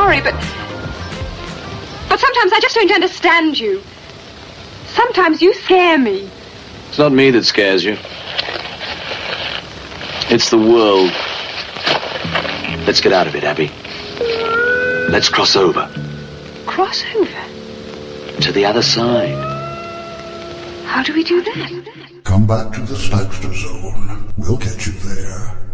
sorry, but sometimes I just don't understand you. Sometimes you scare me. It's not me that scares you. It's the world. Let's get out of it, Abby. Let's cross over. Cross over? To the other side. How do we do that? Come back to the Slagster Zone. We'll get you there.